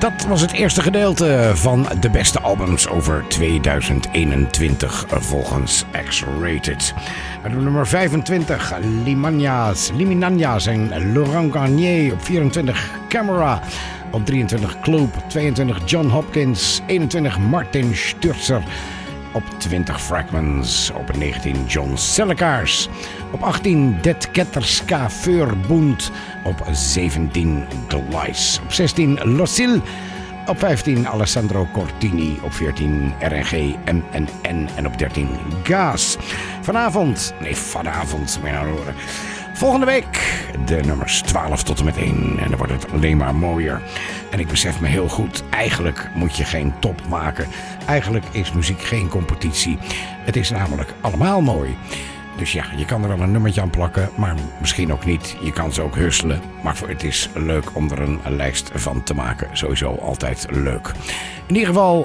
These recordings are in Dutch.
Dat was het eerste gedeelte van de beste albums over 2021 volgens X-Rated. Met nummer 25 Liminanjas en Laurent Garnier. Op 24 Camera. Op 23 Club. 22 John Hopkins. 21 Martin Sturzer. Op 20 Fragments. Op 19 John Sellekaars. Op 18 Det Ketterska Verbund. Op 17 Gleis. Op 16 Losil. Op 15 Alessandro Cortini. Op 14 RNG MNN. En op 13 Gaas. Vanavond, moet je nou horen. Volgende week de nummers 12 tot en met 1. En dan wordt het alleen maar mooier. En ik besef me heel goed, eigenlijk moet je geen top maken. Eigenlijk is muziek geen competitie. Het is namelijk allemaal mooi. Dus ja, je kan er wel een nummertje aan plakken, maar misschien ook niet. Je kan ze ook husselen, maar het is leuk om er een lijst van te maken. Sowieso altijd leuk. In ieder geval,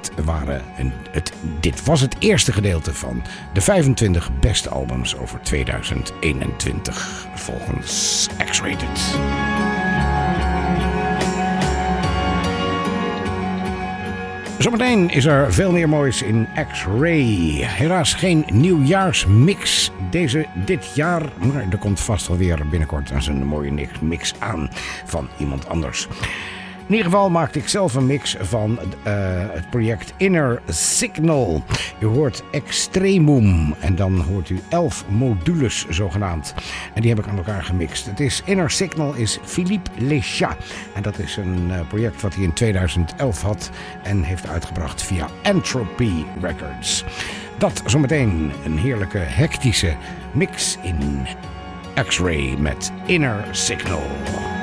dit was het eerste gedeelte van de 25 beste albums over 2021 volgens X-Rated. Zometeen is er veel meer moois in X-Ray. Helaas geen nieuwjaarsmix dit jaar. Maar er komt vast wel weer binnenkort een mooie mix aan van iemand anders. In ieder geval maakte ik zelf een mix van het project Inner Signal. U hoort Extremum en dan hoort u 11 modules zogenaamd. En die heb ik aan elkaar gemixt. Het is Inner Signal is Philippe Lecha. En dat is een project wat hij in 2011 had en heeft uitgebracht via Entropy Records. Dat zometeen een heerlijke hectische mix in X-Ray met Inner Signal.